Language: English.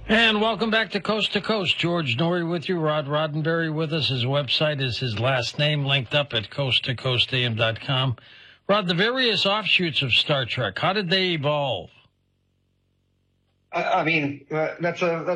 And welcome back to Coast. George Norrie with you. Rod Roddenberry with us. His website is his last name, linked up at coasttocoastam.com. Rod, the various offshoots of Star Trek, how did they evolve? I mean, that's a